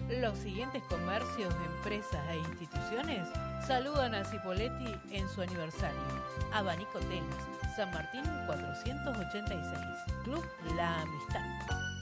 Los siguientes comercios, empresas e instituciones saludan a Cipolletti en su aniversario. Abanico Telas, San Martín 486, Club La Amistad.